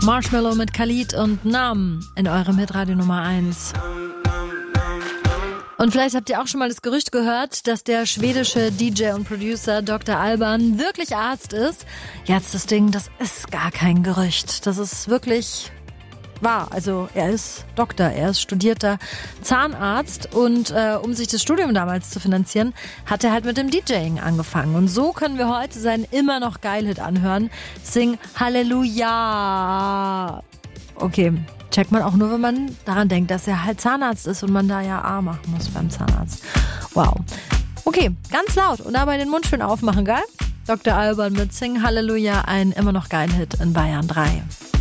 Marshmello mit Khalid und Nam in eurem Hitradio Nummer 1. Und vielleicht habt ihr auch schon mal das Gerücht gehört, dass der schwedische DJ und Producer Dr. Alban wirklich Arzt ist. Jetzt das Ding, das ist gar kein Gerücht. Das ist wirklich wahr. Also er ist Doktor, er ist studierter Zahnarzt und um sich das Studium damals zu finanzieren, hat er halt mit dem DJing angefangen. Und so können wir heute seinen immer noch Geil-Hit anhören. Sing Halleluja. Okay, checkt man auch nur, wenn man daran denkt, dass er halt Zahnarzt ist und man da ja A machen muss beim Zahnarzt. Wow. Okay, ganz laut und dabei den Mund schön aufmachen, geil? Dr. Alban mit Sing Halleluja, ein immer noch Geil-Hit in Bayern 3.